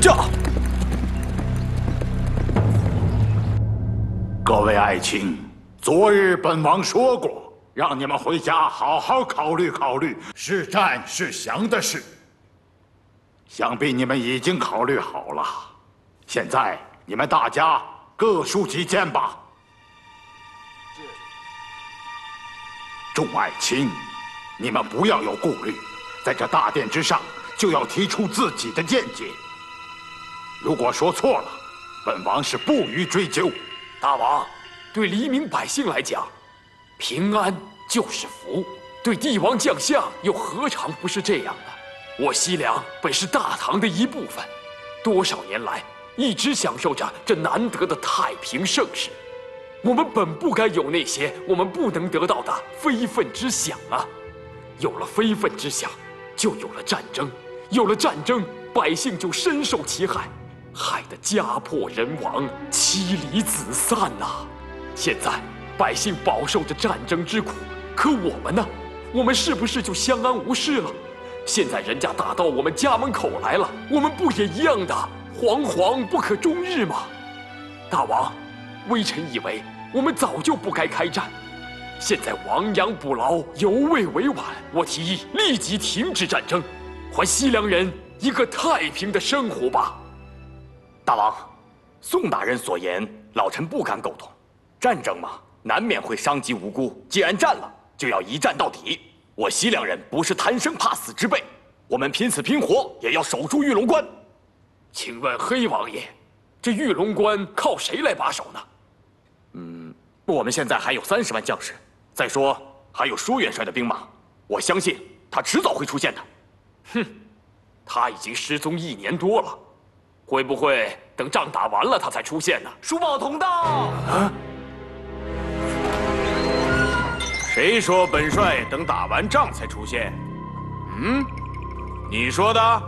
驾！ 各位爱卿，昨日本王说过，让你们回家好好考虑考虑是战是降的事。想必你们已经考虑好了，现在你们大家各抒己见吧。众爱卿，你们不要有顾虑，在这大殿之上就要提出自己的见解。如果说错了，本王是不予追究。 大王，对黎民百姓来讲，平安就是福；对帝王将相，又何尝不是这样呢？我西凉本是大唐的一部分，多少年来一直享受着这难得的太平盛世。我们本不该有那些我们不能得到的非分之想啊！有了非分之想，就有了战争；有了战争，百姓就深受其害。害得家破人亡、妻离子散呐！现在百姓饱受着战争之苦，可我们呢？我们是不是就相安无事了？现在人家打到我们家门口来了，我们不也一样的惶惶不可终日吗？大王，微臣以为我们早就不该开战，现在亡羊补牢，犹未为晚。我提议立即停止战争，还西凉人一个太平的生活吧。 大王，宋大人所言，老臣不敢苟同。战争嘛，难免会伤及无辜。既然战了，就要一战到底。我西凉人不是贪生怕死之辈，我们拼死拼活也要守住玉龙关。 请问黑王爷，这玉龙关靠谁来把守呢？ 我们现在还有30万将士，再说还有舒元帅的兵马，我相信他迟早会出现的。 哼，他已经失踪1年多了。会不会等仗打完了他才出现呢？ 叔宝同到。 啊！谁说本帅等打完仗才出现？你说的？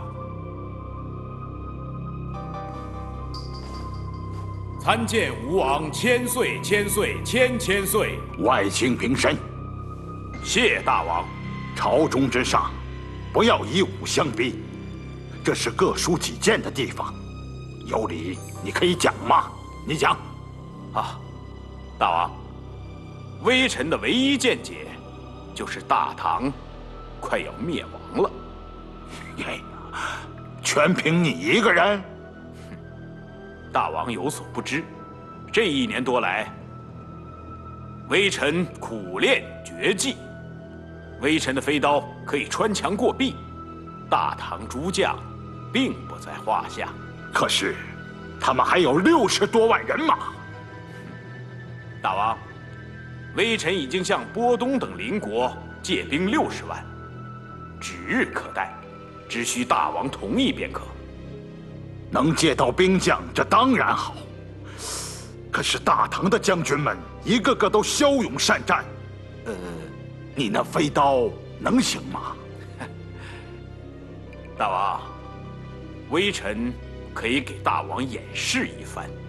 参见吴王千岁千岁千千岁。 外卿平身。 谢大王。 朝中之上，不要以武相逼，这是各抒己见的地方。有理你可以讲吗？你讲。 啊，大王，微臣的唯一见解就是大唐快要灭亡了。 哎呀，全凭你一个人？ 大王有所不知，这1年多来，微臣苦练绝技，微臣的飞刀可以穿墙过壁，大唐诸将并不在话下。 可是，他们还有60多万人马。 大王，微臣已经向波东等邻国借兵60万，指日可待，只需大王同意便可。 能借到兵将，这当然好。可是大唐的将军们一个个都骁勇善战，你那飞刀能行吗？ 大王，微臣可以给大王演示一番。